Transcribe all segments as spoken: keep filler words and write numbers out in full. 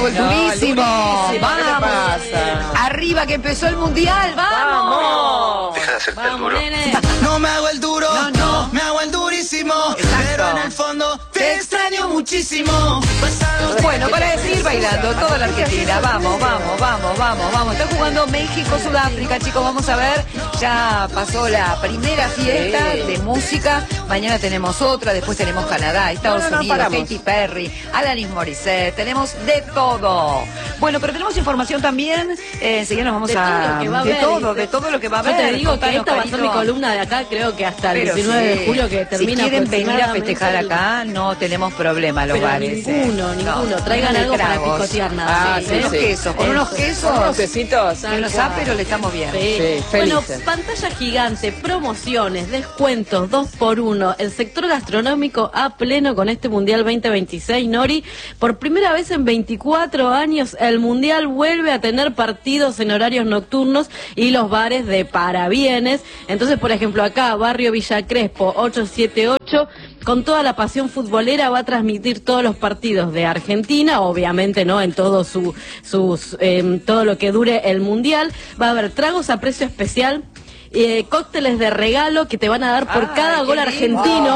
el durísimo. No, el durísimo. Vamos. ¿Qué te pasa? Arriba que empezó el mundial, vamos. ¡Vamos! Deja de hacerte el Vamos, duro. nene. No me hago el duro, No, no. me hago el durísimo. Exacto. Pero en el fondo te extraño muchísimo. Pasaron Bueno, para seguir bailando toda la Argentina, vamos, vamos, vamos, vamos, vamos. Está jugando México, Sudáfrica, chicos, vamos a ver. Ya pasó la primera fiesta Sí. de música. Mañana tenemos otra, después tenemos Canadá, Estados No, no, no Unidos, paramos. Katy Perry, Alanis Morissette, tenemos de todo. Bueno, pero tenemos información también. Eh, enseguida nos vamos De todo a... lo que va a de haber, todo, dice. de todo lo que va a Yo haber. te digo que Contanos, esta va a ser mi Carito. columna de acá, creo que hasta el Pero diecinueve sí, de julio que termina. si quieren venir a aproximadamente festejar el- acá, no tenemos problema los Pero bares. eh. ninguno, ninguno. No, Traigan de algo para tragos. picotear nada. Ah, Sí, sí, ¿eh? unos quesos. Con Eso. unos quesos. Con unos quesitos. Y unos áperos le estamos bien. Sí. Sí, Bueno, felices. pantalla gigante, promociones, descuentos, dos por uno. El sector gastronómico a pleno con este Mundial veinte veintiséis, Nori. Por primera vez en veinticuatro años, el Mundial vuelve a tener partidos en horarios nocturnos y los bares de parabienes. Entonces, por ejemplo, acá, Barrio Villa Crespo, ochocientos setenta y ocho, con toda la pasión futbolera, va a transmitir todos los partidos de Argentina, obviamente, ¿no? En todo su, sus, eh, todo lo que dure el Mundial. Va a haber tragos a precio especial, eh, cócteles de regalo que te van a dar por Ay, cada qué gol lindo. argentino.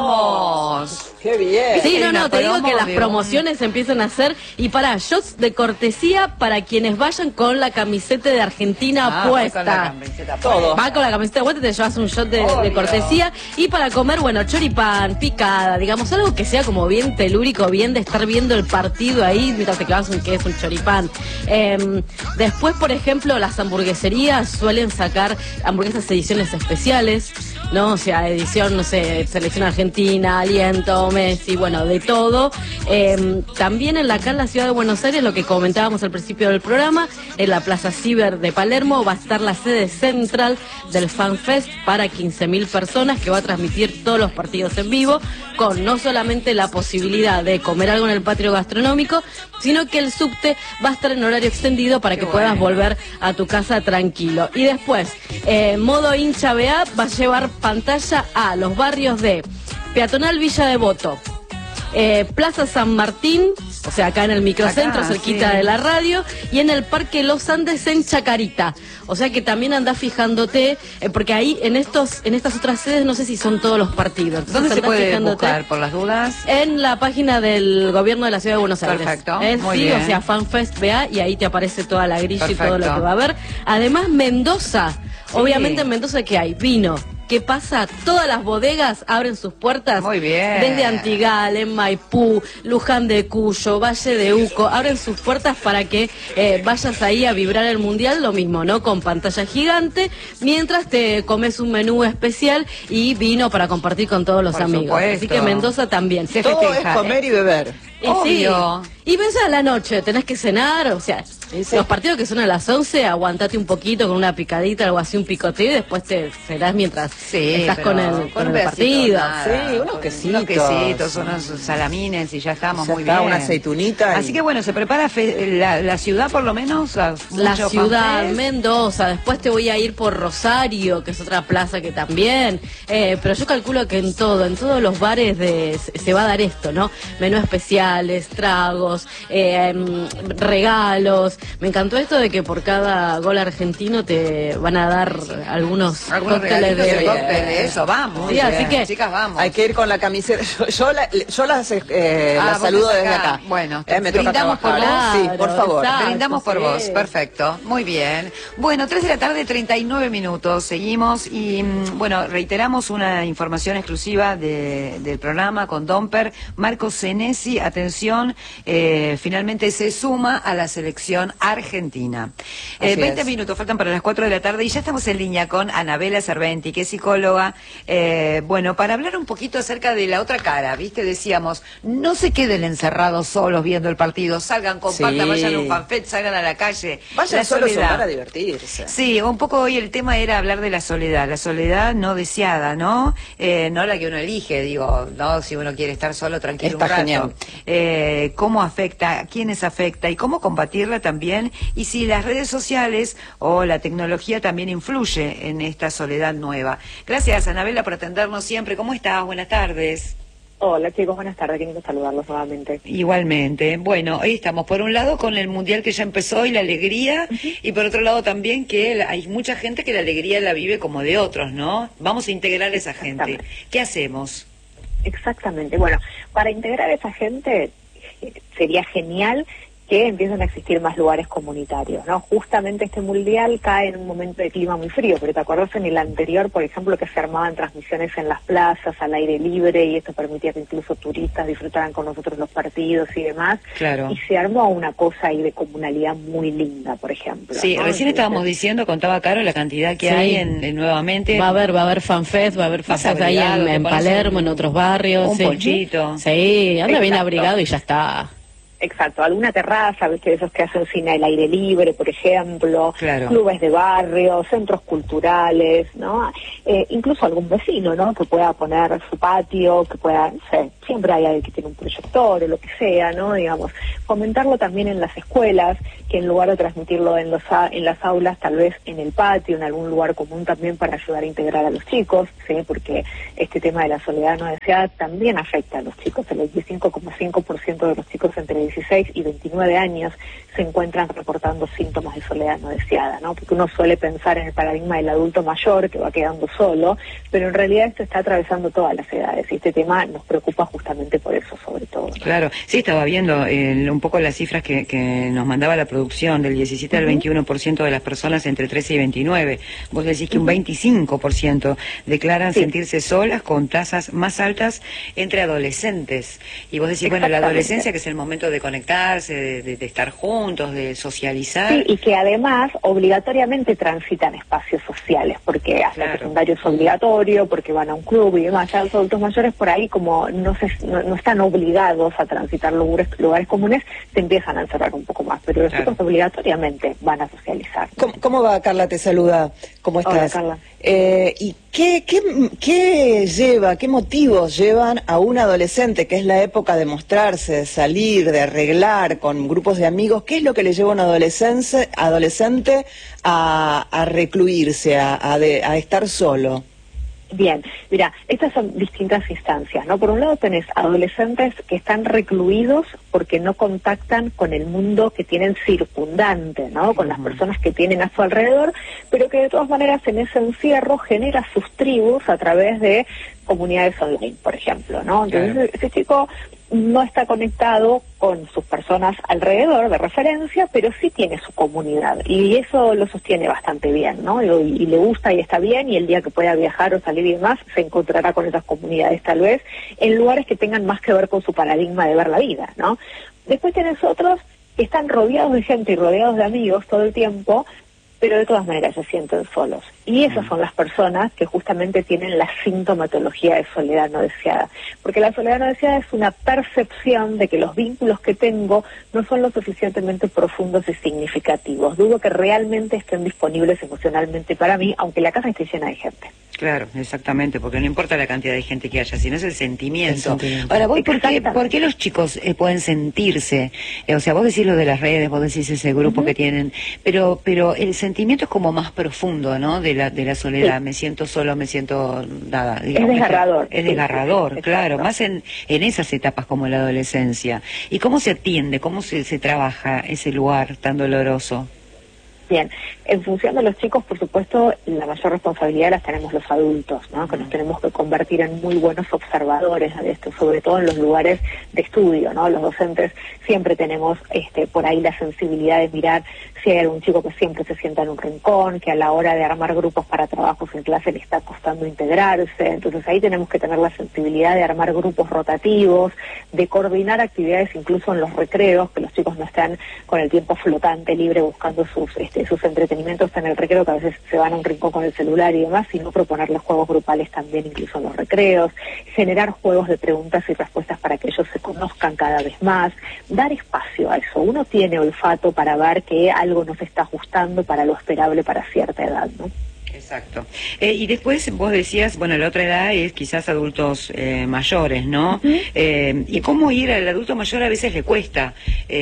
¡Vamos! ¡Qué bien! Sí, Hay no, una no, te digo promo que las de un- promociones se empiezan a hacer y para shots de cortesía para quienes vayan con la camiseta de Argentina Ah, voy puesta. con la camiseta Todo. Va con la camiseta de vuelta y te llevas un shot de, de Obvio. cortesía. Y para comer, bueno, choripán, picada, digamos, algo que sea como bien telúrico, bien de estar viendo el partido ahí mientras te clavas un queso, un choripán. Eh, después, por ejemplo, las hamburgueserías suelen sacar hamburguesas ediciones especiales, ¿no? O sea, edición, no sé, selección argentina, aliento, Messi, bueno, de todo. Eh, también en la, acá en la ciudad de Buenos Aires, lo que comentábamos al principio del programa, en la Plaza Ciber de Palermo va a estar la sede central del FanFest para quince mil personas, que va a transmitir todos los partidos en vivo, con no solamente la posibilidad de comer algo en el patio gastronómico, sino que el subte va a estar en horario extendido para Qué que puedas bueno. volver a tu casa tranquilo. Y después, eh, modo hincha B A va a llevar pantalla a los barrios de Peatonal Villa Devoto, eh, Plaza San Martín, o sea, acá en el microcentro, Acá, cerquita sí. de la radio, y en el Parque Los Andes en Chacarita. O sea que también andás fijándote, eh, porque ahí en estos, en estas otras sedes no sé si son todos los partidos. Entonces ¿Dónde se andás puede fijándote buscar, por las dudas? en la página del gobierno de la ciudad de Buenos Aires. Perfecto, Eh, muy sí, bien. o sea, FanFest B A, y ahí te aparece toda la grilla y todo lo Perfecto. que va a haber. Además, Mendoza. Obviamente en Mendoza, ¿qué hay? Vino. ¿Qué pasa? Todas las bodegas abren sus puertas. Muy bien. Desde Antigal, en Maipú, Luján de Cuyo, Valle de Uco, abren sus puertas para que eh, vayas ahí a vibrar el Mundial, lo mismo, ¿no? Con pantalla gigante, mientras te comes un menú especial y vino para compartir con todos los Por amigos. supuesto. Así que Mendoza también. Se Todo festeja, es comer ¿eh? y beber. Y Obvio. sí. Y ves a la noche, tenés que cenar, o sea, Sí, sí. los partidos que son a las once, aguantate un poquito con una picadita, algo así, un picoteo, y después te cenás mientras Sí, estás pero con el, con con un el pedacito, partido. nada. Sí, unos quesitos. Unos quesitos, unos salamines y ya estamos Ya muy está, bien. una aceitunita y- Así que bueno, se prepara fe- la, la ciudad por lo menos. a La mucho ciudad, fanfest. Mendoza, después te voy a ir por Rosario, que es otra plaza que también, eh, pero yo calculo que en todo, en todos los bares de, se, se va a dar esto, ¿no? Menú especiales, tragos, eh, mm, regalos. Me encantó esto de que por cada gol argentino te van a dar algunos, Algunos cócteles regalitos de... de cócteles, eso, vamos. Sí, muy así bien. que- Chicas, vamos. Hay que ir con la camiseta. Yo, yo, la- yo las, eh, Ah, las vos saludo estás desde acá. acá. Bueno, Eh, me toca brindamos por trabajar. vos. Sí, por favor. Claro, Brindamos por sí. vos, perfecto, muy bien. Bueno, tres de la tarde, treinta y nueve minutos, seguimos y mm, bueno, reiteramos una información exclusiva de- del programa con Domper. Marco Senesi, atención, eh, finalmente se suma a la selección argentina. Eh, Así veinte es. minutos faltan para las cuatro de la tarde y ya estamos en línea con Anabela Cerventi, que es psicóloga. Eh, bueno, para hablar un poquito acerca de la otra cara, ¿viste? Decíamos, no se queden encerrados solos viendo el partido, salgan, compartan, Sí. vayan a un fanfest, salgan a la calle. Vayan La solos soledad. para divertirse. Sí, un poco hoy el tema era hablar de la soledad, la soledad no deseada, ¿no? Eh, no la que uno elige, digo, no, si uno quiere estar solo, tranquilo Está un rato. genial. Eh, cómo afecta, a quiénes afecta y cómo combatirla también, y si las redes sociales o la tecnología también influye en esta soledad nueva. Gracias, Anabela, por atendernos siempre. ¿Cómo estás? Buenas tardes. Hola chicos, buenas tardes, quiero saludarlos nuevamente. Igualmente. Bueno, hoy estamos por un lado con el Mundial que ya empezó y la alegría, uh-huh. y por otro lado también que la, hay mucha gente que la alegría la vive como de otros, ¿no? Vamos a integrar a esa gente. ¿Qué hacemos? Exactamente. Bueno, para integrar a esa gente sería genial que empiezan a existir más lugares comunitarios, ¿no? Justamente este mundial cae en un momento de clima muy frío, pero ¿te acuerdas en el anterior, por ejemplo, que se armaban transmisiones en las plazas, al aire libre, y esto permitía que incluso turistas disfrutaran con nosotros los partidos y demás? Claro. Y se armó una cosa ahí de comunalidad muy linda, por ejemplo. Sí, ¿no? recién Entonces, estábamos diciendo, contaba Caro, la cantidad que sí. hay en, en nuevamente. Va a haber, va a haber fanfest, va a haber fanfest ahí en, en Palermo, un, en otros barrios. Un sí. ponchito. Sí, anda bien abrigado y ya está. Exacto, alguna terraza, ¿viste? Esos que hacen cine al aire libre, por ejemplo, claro. clubes de barrio, centros culturales, ¿no? Eh, incluso algún vecino, ¿no? Que pueda poner su patio, que pueda, no sé, siempre hay alguien que tiene un proyector o lo que sea, ¿no? Digamos, fomentarlo también en las escuelas, que en lugar de transmitirlo en, los, en las aulas, tal vez en el patio, en algún lugar común también para ayudar a integrar a los chicos, ¿sí? Porque este tema de la soledad no deseada también afecta a los chicos. El veinticinco coma cinco por ciento de los chicos entre dieciséis y veintinueve años se encuentran reportando síntomas de soledad no deseada, ¿no? Porque uno suele pensar en el paradigma del adulto mayor que va quedando solo, pero en realidad esto está atravesando todas las edades y este tema nos preocupa justamente por eso, sobre todo, ¿no? Claro, sí, estaba viendo eh, un poco las cifras que, que nos mandaba la producción, del diecisiete al veintiuno por ciento de las personas entre trece y veintinueve. Vos decís que un veinticinco por ciento declaran sí. sentirse solas, con tasas más altas entre adolescentes. Y vos decís, bueno, la adolescencia, que es el momento de conectarse, de, de, de estar juntos, de socializar. Sí, y que además obligatoriamente transitan espacios sociales, porque hasta claro. el secundario es obligatorio, porque van a un club y demás. Ya los adultos mayores por ahí, como no se no, no están obligados a transitar lugares, lugares comunes, se empiezan a encerrar un poco más, pero los claro. chicos obligatoriamente van a socializar. ¿Cómo, cómo va, Carla? Te saluda. ¿Cómo estás? Hola, Carla. Eh, ¿Y qué, qué, qué lleva, qué motivos llevan a un adolescente, que es la época de mostrarse, de salir, de arreglar con grupos de amigos? ¿Qué es lo que le lleva a un adolescente, adolescente a, a recluirse, a, a, de, a estar solo? Bien, mira, estas son distintas instancias, ¿no? Por un lado tenés adolescentes que están recluidos porque no contactan con el mundo que tienen circundante, ¿no? Con las personas que tienen a su alrededor, pero que de todas maneras en ese encierro genera sus tribus a través de comunidades online, por ejemplo, ¿no? Entonces claro. ese chico no está conectado con sus personas alrededor de referencia, pero sí tiene su comunidad y eso lo sostiene bastante bien, ¿no? Y, y le gusta y está bien, y el día que pueda viajar o salir y demás se encontrará con esas comunidades tal vez en lugares que tengan más que ver con su paradigma de ver la vida, ¿no? Después tenés otros que están rodeados de gente y rodeados de amigos todo el tiempo, pero de todas maneras se sienten solos. Y esas son las personas que justamente tienen la sintomatología de soledad no deseada. Porque la soledad no deseada es una percepción de que los vínculos que tengo no son lo suficientemente profundos y significativos. Dudo que realmente estén disponibles emocionalmente para mí, aunque la casa esté llena de gente. Claro, exactamente, porque no importa la cantidad de gente que haya, sino es el sentimiento. El sentimiento. Ahora, ¿vos por qué, por qué los chicos eh, pueden sentirse? Eh, o sea, vos decís lo de las redes, vos decís ese grupo uh-huh. que tienen, pero pero el sentimiento es como más profundo, ¿no? De la de la soledad, sí. me siento solo, me siento nada. Digamos, es desgarrador. Es desgarrador, sí, claro, más en, en esas etapas como la adolescencia. ¿Y cómo se atiende, cómo se, se trabaja ese lugar tan doloroso? Bien, en función de los chicos, por supuesto, la mayor responsabilidad las tenemos los adultos, ¿no? Que nos tenemos que convertir en muy buenos observadores de esto, sobre todo en los lugares de estudio, ¿no? Los docentes siempre tenemos este, por ahí la sensibilidad de mirar si hay algún chico que siempre se sienta en un rincón, que a la hora de armar grupos para trabajos en clase le está costando integrarse. Entonces ahí tenemos que tener la sensibilidad de armar grupos rotativos, de coordinar actividades incluso en los recreos, que los chicos no están con el tiempo flotante, libre, buscando sus este, sus entretenimientos en el recreo, que a veces se van a un rincón con el celular y demás, sino proponerles juegos grupales también incluso en los recreos, generar juegos de preguntas y respuestas para que ellos se conozcan cada vez más, dar espacio a eso. Uno tiene olfato para ver que algo no se está ajustando para lo esperable para cierta edad, ¿no? Exacto. Eh, y después vos decías, bueno, la otra edad es quizás adultos eh, mayores, ¿no? Uh-huh. eh, y cómo ir al adulto mayor a veces le cuesta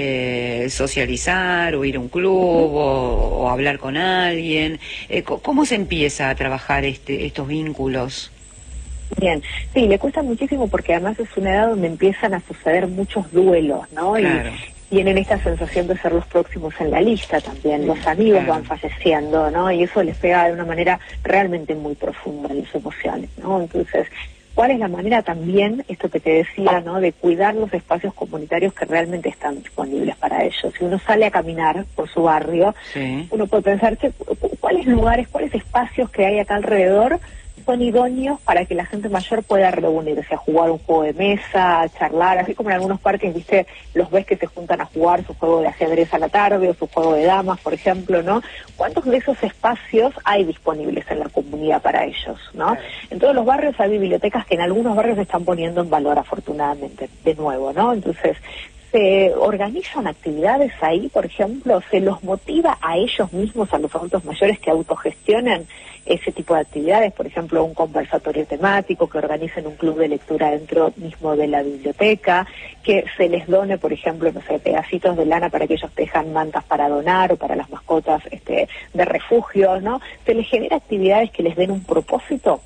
eh, socializar o ir a un club uh-huh. o, o hablar con alguien. Eh, ¿Cómo se empieza a trabajar este, estos vínculos? Bien, sí, le cuesta muchísimo porque además es una edad donde empiezan a suceder muchos duelos, ¿no? Claro. Y tienen esta sensación de ser los próximos en la lista también, los amigos Claro. van falleciendo, ¿no? Y eso les pega de una manera realmente muy profunda en las emociones, ¿no? Entonces, ¿cuál es la manera también, esto que te decía, ¿no? De cuidar los espacios comunitarios que realmente están disponibles para ellos? Si uno sale a caminar por su barrio, Sí. uno puede pensar, che, ¿cuáles lugares, cuáles espacios que hay acá alrededor son idóneos para que la gente mayor pueda reunirse a jugar un juego de mesa, a charlar, así como en algunos parques, viste, los ves que se juntan a jugar su juego de ajedrez a la tarde o su juego de damas, por ejemplo, ¿no? ¿Cuántos de esos espacios hay disponibles en la comunidad para ellos, ¿no? Claro. En todos los barrios hay bibliotecas que en algunos barrios se están poniendo en valor, afortunadamente, de nuevo, ¿no? Entonces, se organizan actividades ahí, por ejemplo, se los motiva a ellos mismos, a los adultos mayores, que autogestionen ese tipo de actividades, por ejemplo, un conversatorio temático, que organicen un club de lectura dentro mismo de la biblioteca, que se les done, por ejemplo, no sé, pedacitos de lana para que ellos tejan mantas para donar o para las mascotas este, de refugio, ¿no? Se les genera actividades que les den un propósito,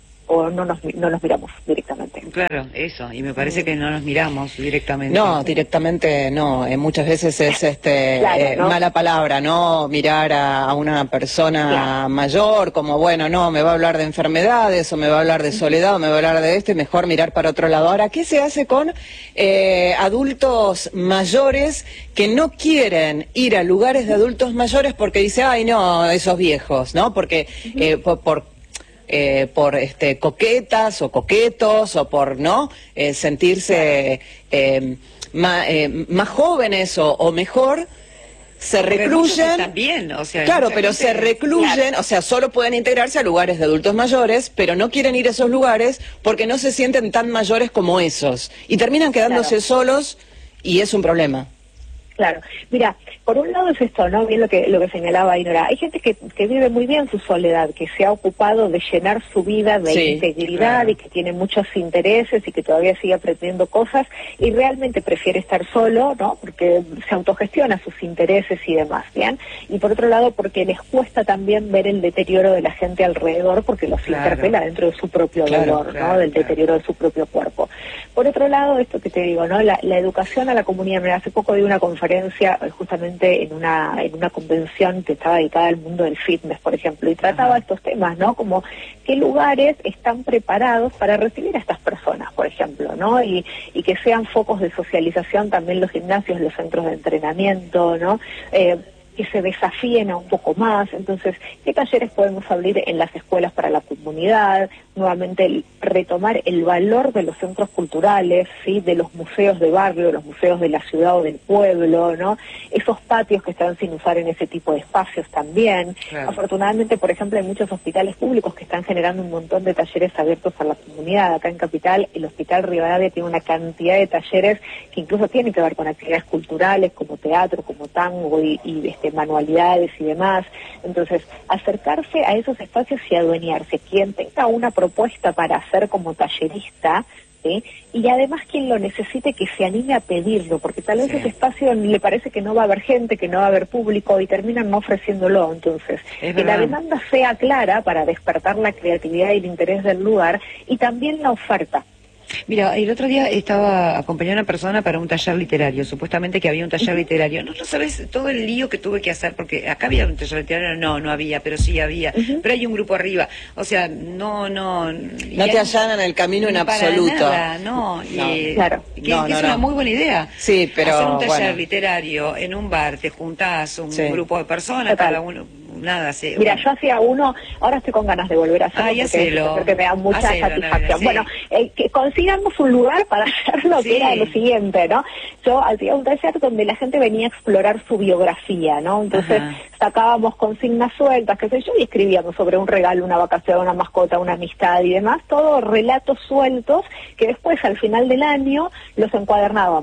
o no nos no nos miramos directamente. Claro, eso, y me parece que no nos miramos directamente. No, directamente no, eh, muchas veces es este Claro, eh, ¿no? mala palabra, ¿no? Mirar a, a una persona Claro. mayor como, bueno, no, me va a hablar de enfermedades, o me va a hablar de soledad, o me va a hablar de esto, y mejor mirar para otro lado. Ahora, ¿qué se hace con eh, adultos mayores que no quieren ir a lugares de adultos mayores porque dice, ay, no, esos viejos, ¿no? Porque eh, por... por Eh, por este coquetas o coquetos o por no eh, sentirse eh, ma, eh, más jóvenes o, o mejor, se recluyen también, o sea, claro, pero gente... se recluyen, Claro. o sea, solo pueden integrarse a lugares de adultos mayores, pero no quieren ir a esos lugares porque no se sienten tan mayores como esos y terminan quedándose Claro. solos, y es un problema. Claro, mira, por un lado es esto, ¿no? Bien lo que lo que señalaba Ainhoa. Hay gente que, que vive muy bien su soledad, que se ha ocupado de llenar su vida de Sí, integridad, claro. y que tiene muchos intereses y que todavía sigue aprendiendo cosas y realmente prefiere estar solo, ¿no? Porque se autogestiona sus intereses y demás, ¿bien? Y por otro lado, porque les cuesta también ver el deterioro de la gente alrededor, porque los Claro. interpela dentro de su propio Claro, dolor, claro, ¿no? Del claro. deterioro de su propio cuerpo. Por otro lado, esto que te digo, ¿no? La, la educación a la comunidad. Mira, hace poco di una conferencia justamente en una en una convención que estaba dedicada al mundo del fitness, por ejemplo, y trataba Ajá. estos temas, ¿no? Como qué lugares están preparados para recibir a estas personas, por ejemplo, ¿no? Y, y que sean focos de socialización también los gimnasios, los centros de entrenamiento, ¿no? Eh, que se desafíen a un poco más. Entonces, ¿qué talleres podemos abrir en las escuelas para la comunidad? Nuevamente, el, retomar el valor de los centros culturales, ¿sí? De los museos de barrio, los museos de la ciudad o del pueblo, ¿no? Esos patios que están sin usar en ese tipo de espacios también. Claro. Afortunadamente, por ejemplo, hay muchos hospitales públicos que están generando un montón de talleres abiertos a la comunidad. Acá en Capital, el Hospital Rivadavia tiene una cantidad de talleres que incluso tienen que ver con actividades culturales, como teatro, como tango y, y este, manualidades y demás. Entonces, acercarse a esos espacios y adueñarse. Quien tenga una propuesta para hacer como tallerista, ¿sí? Y además quien lo necesite, que se anime a pedirlo, porque tal vez Sí. ese espacio le parece que no va a haber gente, que no va a haber público, y terminan no ofreciéndolo. Entonces, Es que la verdad. demanda sea clara para despertar la creatividad y el interés del lugar, y también la oferta. Mira, el otro día estaba acompañando a una persona para un taller literario, supuestamente que había un taller literario. No, no sabes todo el lío que tuve que hacer, porque acá había un taller literario, no, no había, pero sí había. Ujú. Pero hay un grupo arriba, o sea, no, no... No te allanan el camino en para absoluto. nada, no, y, No. eh, Claro. que, No, que no, es una no. muy buena idea. Sí, pero, hacer un taller bueno. literario en un bar, te juntás un Sí. grupo de personas, Total. cada uno, nada, se, Mira, bueno. yo hacía uno, ahora estoy con ganas de volver a hacerlo, Ay, porque hacelo. creo que me da mucha Hacelo, satisfacción. Nabila, sí. Bueno, eh, que consigamos un lugar para hacerlo, Sí. que era lo siguiente, ¿no? Yo hacía un taller donde la gente venía a explorar su biografía, ¿no? Entonces Ajá. sacábamos consignas sueltas, qué sé yo, y escribíamos sobre un regalo, una vacación, una mascota, una amistad y demás, todos relatos sueltos que después al final del año los encuadernábamos.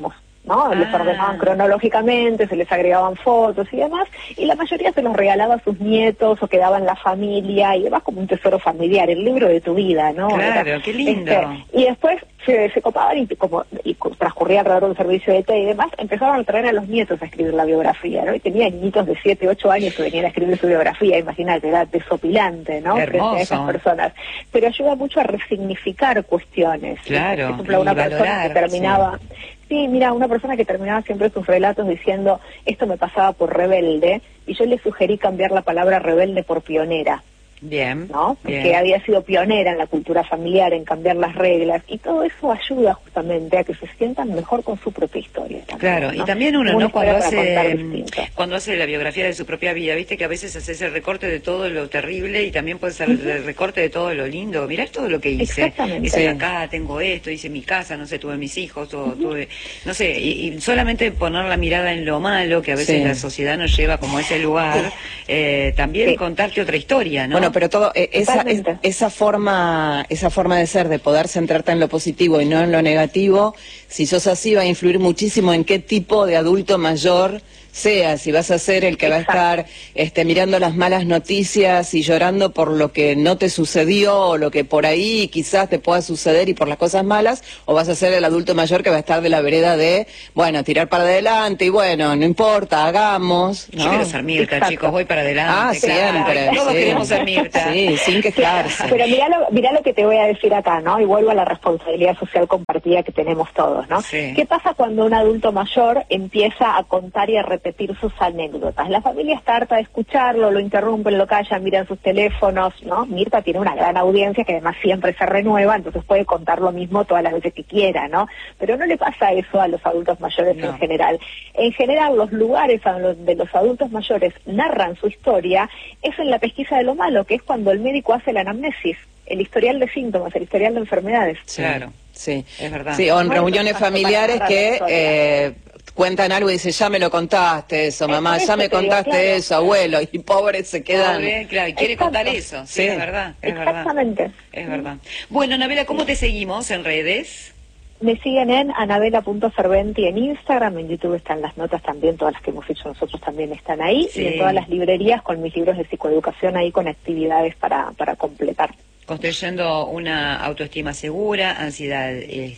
¿no? Ah. Les ordenaban cronológicamente, se les agregaban fotos y demás, y la mayoría se los regalaba a sus nietos o quedaba en la familia y demás como un tesoro familiar, el libro de tu vida, ¿no? Claro, Era, qué lindo. este, y después se, se copaban y como y transcurría alrededor del servicio de té y demás, empezaban a traer a los nietos a escribir la biografía, ¿no? Y tenía niñitos de siete, ocho años que venían a escribir su biografía, imagínate, era desopilante, ¿no? Frente a esas Hermoso. personas. Pero ayuda mucho a resignificar cuestiones. Claro, Por ejemplo, una y persona valorar, que terminaba... sí. Sí, mira, una persona que terminaba siempre sus relatos diciendo, esto me pasaba por rebelde, y yo le sugerí cambiar la palabra rebelde por pionera. Bien, ¿No? Porque bien. había sido pionera en la cultura familiar, en cambiar las reglas, y todo eso ayuda justamente a que se sientan mejor con su propia historia. También, Claro, ¿no? y también uno, Una ¿no? Cuando historia para contar hace distinto. cuando hace la biografía de su propia vida, viste que a veces haces el recorte de todo lo terrible y también puedes hacer el recorte de todo lo lindo. Mirá todo lo que hice. Exactamente. Hice Sí. acá, tengo esto, hice mi casa, no sé, tuve mis hijos, o tuve, no sé, y, y solamente poner la mirada en lo malo que a veces Sí. la sociedad nos lleva como a ese lugar, eh, también Sí. contarte otra historia, ¿no? Bueno, pero todo eh, esa, es- Totalmente. esa forma esa forma de ser, de poder centrarte en lo positivo y no en lo negativo, si sos así va a influir muchísimo en qué tipo de adulto mayor seas, si vas a ser el que Exacto. va a estar este, mirando las malas noticias y llorando por lo que no te sucedió o lo que por ahí quizás te pueda suceder y por las cosas malas, o vas a ser el adulto mayor que va a estar de la vereda de, bueno, tirar para adelante y bueno, no importa, hagamos, Yo ¿no? quiero ser Mirta, Exacto. chicos, voy para adelante. Ah, claro. siempre. Todos sí. queremos ser Mirta. Sí, sin quejarse. Pero mirá lo, mirá lo que te voy a decir acá, ¿no? Y vuelvo a la responsabilidad social compartida que tenemos todos, ¿no? Sí. ¿Qué pasa cuando un adulto mayor empieza a contar y a repetir sus anécdotas? La familia está harta de escucharlo, lo interrumpen, lo callan, miran sus teléfonos, ¿no? Mirta tiene una gran audiencia que además siempre se renueva, entonces puede contar lo mismo todas las veces que quiera, ¿no? Pero no le pasa eso a los adultos mayores No. en general. En general, los lugares a los de los adultos mayores narran su historia es en la pesquisa de lo malo, que es cuando el médico hace la anamnesis, el historial de síntomas, el historial de enfermedades. Sí, Claro. sí. Es verdad. Sí, o en Bueno, reuniones para familiares narrar la que historia. eh, cuentan algo y dicen, ya me lo contaste eso, Es mamá, por ya eso me te digo, contaste claro. eso, abuelo, y pobres se quedan. Pobre, claro, y quiere Exacto. contar eso. Sí, Sí. es verdad, es verdad. Exactamente. Es verdad. Bueno, Anabela, ¿cómo te seguimos en redes? Me siguen en anabela punto serventi en Instagram, en YouTube están las notas también, todas las que hemos hecho nosotros también están ahí, Sí. y en todas las librerías con mis libros de psicoeducación ahí con actividades para, para completar. Construyendo una autoestima segura, ansiedad,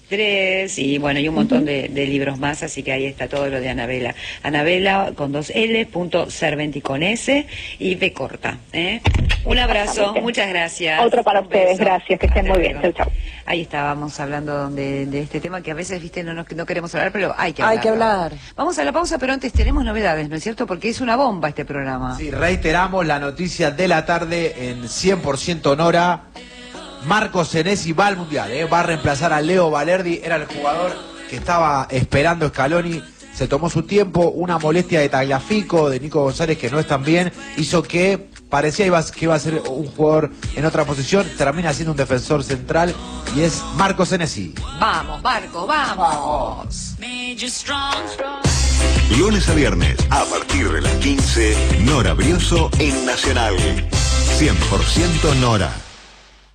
estrés y bueno, y un montón de, de libros más, así que ahí está todo lo de Anabela. Anabela con dos L, punto Serventi con S y B corta. ¿eh? Un abrazo, Exactamente. muchas gracias. Otro para Un ustedes, beso. gracias, que estén Hasta muy bien. luego. Chau, chau. Ahí estábamos hablando de, de este tema que a veces, viste, no, nos- no queremos hablar, pero hay que hablar. Hay que hablar. Vamos a la pausa, pero antes tenemos novedades, ¿no es cierto? Porque es una bomba este programa. Sí, reiteramos la noticia de la tarde en cien por ciento Nora. Marcos Senesi va al Mundial, ¿eh? Va a reemplazar a Leo Valerdi, era el jugador que estaba esperando Scaloni, se tomó su tiempo, una molestia de Tagliafico, de Nico González, que no es tan bien, hizo que parecía iba, que iba a ser un jugador en otra posición, termina siendo un defensor central y es Marcos Senesi. Vamos, Marco, vamos. Lunes a viernes, a partir de las quince, Nora Brioso en Nacional. cien por ciento Nora.